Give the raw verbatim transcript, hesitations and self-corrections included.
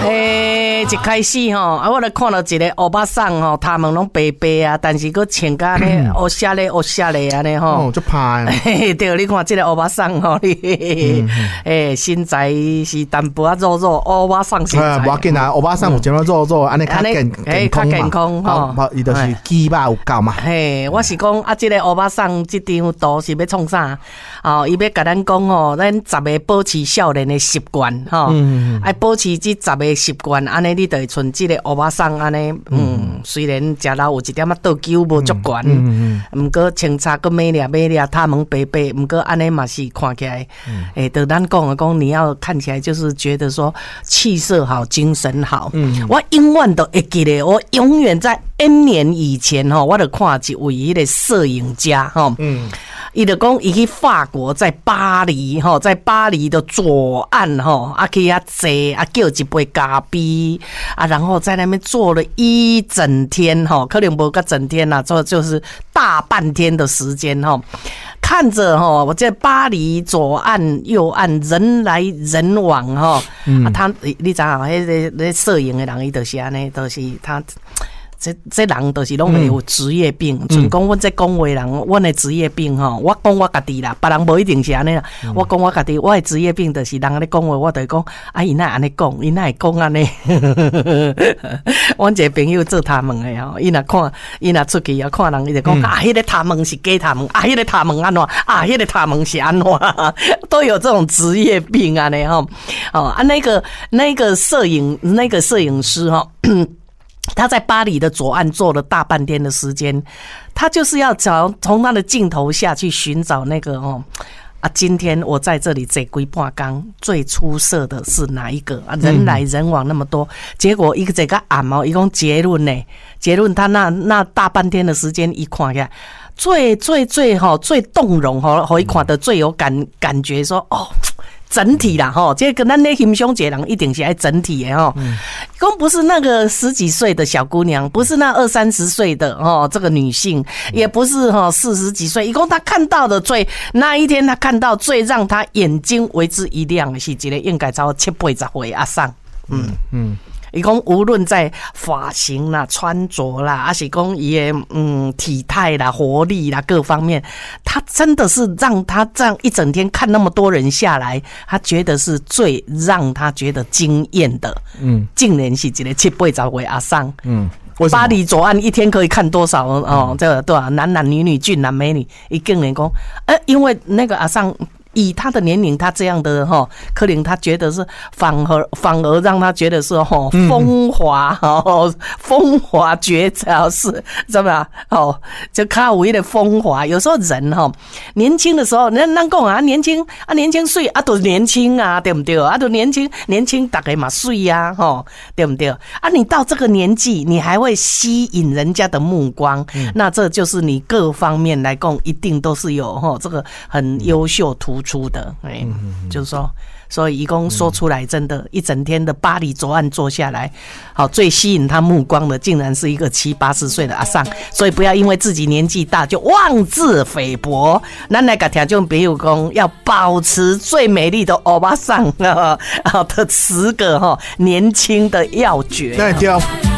诶，一开始吼，啊，我就看到一个欧巴桑吼，他们拢白白啊，但是佫穿甲呢，乌色咧，乌色咧安尼吼。 哦，就怕。 对，你看这个欧巴桑吼，你诶身材是淡薄啊肉肉，欧巴桑身材。 无要紧啊，欧巴桑有点肉肉，安尼较健健康嘛。健康吼，伊就是肌肉有够嘛。嘿， 我是讲啊，这个欧巴桑这张图是要创啥？哦，伊要甲咱讲吼，咱十个保持少年的习惯吼，爱保持这十个习惯，安尼你就会像这个欧巴桑安尼，嗯，虽然食老有一点仔倒酒无足悬，嗯嗯，毋过清茶个美丽美丽，他们白白，毋过安尼嘛是看起来，诶，就咱讲的讲，你要看起来就是觉得说气色好，精神好。嗯，我永远都会记得，我永远在 N 年以前吼，我就看一位迄个摄影家吼，嗯。伊就讲，伊去法国，在巴黎吼，在巴黎的左岸吼，啊去遐坐，啊叫一杯咖啡，啊然后在那边坐了一整天吼，可能无个整天啦，做就是大半天的时间吼，看着吼，我在巴黎左岸、右岸人来人往吼，嗯、啊他你知影迄个咧摄影的人，伊就是安尼，就是他。这这人都是拢会有职业病，像讲阮这讲话人，阮的职业病吼，我讲我家己啦，别人无一定是安尼啦。我讲我家己，我的职业病就是人咧讲话，我就讲，啊，伊哪安尼讲，伊哪会讲安尼？阮一个朋友做他们的吼，伊若看，伊若出去啊，看人伊就讲，啊，迄个他们是假他们，啊，迄个他们安怎，啊，迄个他们是安怎，都有这种职业病安尼吼。哦啊，那个那个摄影那个摄影师哈。他在巴黎的左岸坐了大半天的时间，他就是要找从他的镜头下去寻找那个哦啊，今天我在这里这几半工最出色的是哪一个啊？人来人往那么多，结果一个这个暗哦，一共结论呢？结论他那那大半天的时间一看起来，最最最哈最动容哈，可以看得最有感感觉说哦。整体啦吼，这个咱咧欣赏一个人一定是爱整体的吼。讲、嗯、不是那个十几岁的小姑娘，不是那二三十岁的哦，这个女性，也不是哈四十几岁。一共她看到的最那一天，她看到最让她眼睛为之一亮的是一个应该超七八十岁阿桑。嗯嗯。伊讲无论在发型啦、穿着啦，还是讲伊的嗯体态啦、活力啦各方面，他真的是让他这样一整天看那么多人下来，他觉得是最让他觉得惊艳的。嗯，竟然是一个七八十岁阿桑。嗯。巴黎左岸一天可以看多少哦？这个对吧？男男女女、俊男美女，一个人讲，呃，因为那个阿桑。以他的年龄，他这样的哈，可能他觉得是反而反而让他觉得是哈风华哦，风华绝招是怎么样哦？就靠有一个风华。有时候人哈年轻的时候，人咱讲啊，年轻啊，年轻水啊，都年轻啊，对不对？啊，都年轻年轻，大概嘛水呀，哈，对不对？啊，你到这个年纪，你还会吸引人家的目光，嗯、那这就是你各方面来讲，一定都是有哈这个很优秀突。出的，哎，就是说，所以一共说出来，真的，一整天的巴黎左岸坐下来，好，最吸引他目光的，竟然是一个七八十岁的阿桑。所以不要因为自己年纪大就妄自菲薄。咱来个听众朋友讲，要保持最美丽的欧巴桑啊的十个哈年轻的要诀。 那就。